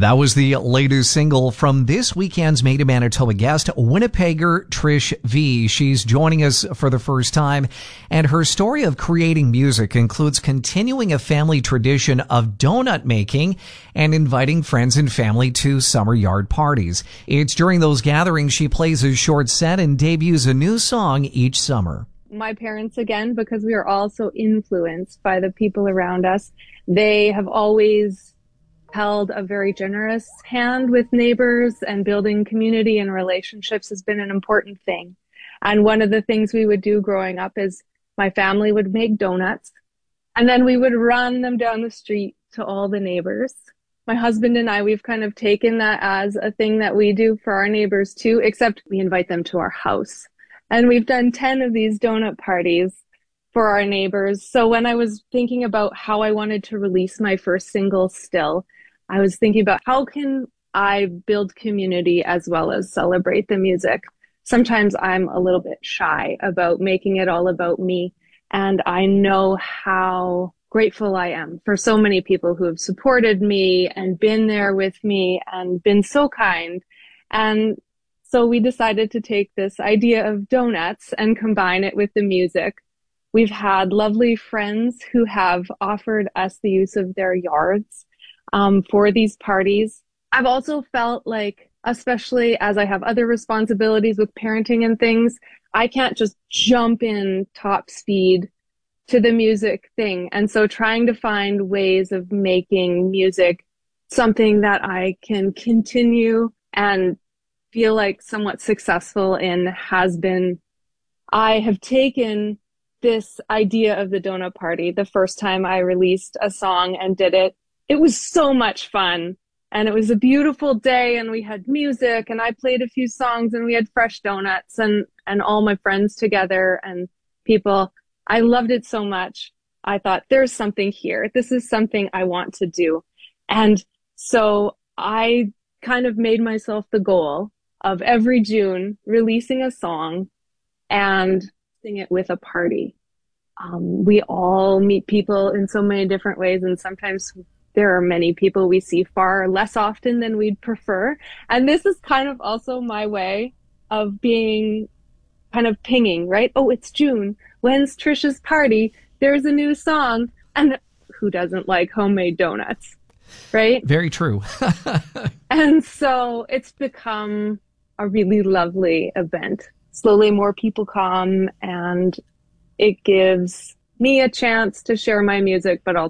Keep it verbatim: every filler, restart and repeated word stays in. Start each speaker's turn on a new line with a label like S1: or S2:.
S1: That was the latest single from this weekend's Made in Manitoba guest, Winnipegger Trish V. She's joining us for the first time, and her story of creating music includes continuing a family tradition of donut making and inviting friends and family to summer yard parties. It's during those gatherings she plays a short set and debuts a new song each summer.
S2: My parents, again, because we are all so influenced by the people around us, they have always held a very generous hand with neighbors, and building community and relationships has been an important thing. And one of the things we would do growing up is my family would make donuts, and then we would run them down the street to all the neighbors. My husband and I, we've kind of taken that as a thing that we do for our neighbors too, except we invite them to our house. And we've done ten of these donut parties for our neighbors. So when I was thinking about how I wanted to release my first single, Still, I was thinking about how can I build community as well as celebrate the music. Sometimes I'm a little bit shy about making it all about me. And I know how grateful I am for so many people who have supported me and been there with me and been so kind. And so we decided to take this idea of donuts and combine it with the music. We've had lovely friends who have offered us the use of their yards Um, for these parties. I've also felt like, especially as I have other responsibilities with parenting and things, I can't just jump in top speed to the music thing. And so trying to find ways of making music something that I can continue and feel like somewhat successful in has been, I have taken this idea of the donut party the first time I released a song and did it. It was so much fun, and it was a beautiful day, and we had music, and I played a few songs, and we had fresh donuts, and, and all my friends together and people. I loved it so much. I thought, there's something here. This is something I want to do. And so I kind of made myself the goal of every June releasing a song and sing it with a party. Um, we all meet people in so many different ways, and sometimes there are many people we see far less often than we'd prefer. And this is kind of also my way of being kind of pinging, right? Oh, it's June. When's Trisha's party? There's a new song. And who doesn't like homemade donuts, right?
S1: Very true.
S2: And so it's become a really lovely event. Slowly more people come, and it gives me a chance to share my music, but also